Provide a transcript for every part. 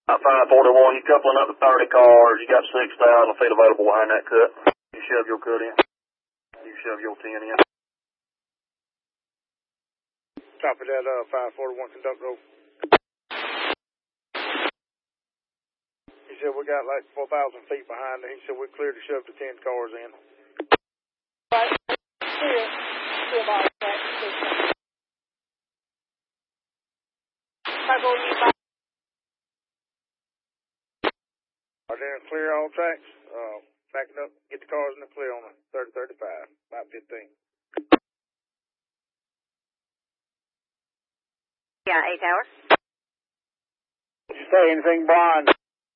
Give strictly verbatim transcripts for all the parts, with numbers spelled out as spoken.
At five forty-one, you coupling up to thirty cars. You got six thousand feet available behind that cut. You shove your cut in. You shove your ten in. Copy that, uh, five forty-one, conduct roll. He said we got like four thousand feet behind it. He said we're clear to shove the ten cars in. Right. Clear. Clear about that. five oh one. Are they clear all tracks? Uh, backing up, get the cars in the clear on the thirty thirty-five, about fifteen. Yeah, eight hours. Did you say anything, Brian?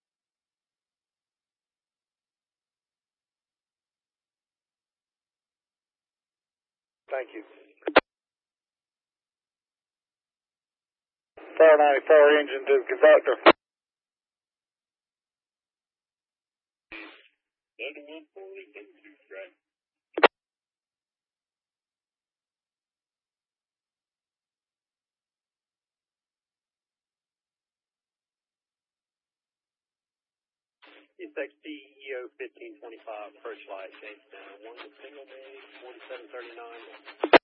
Thank you. four ninety-four engine to the conductor. thirty-one forty, thirty-two track. It's X T E O fifteen twenty-five, approach light, Jamestown, one single bay, forty-seven thirty-nine.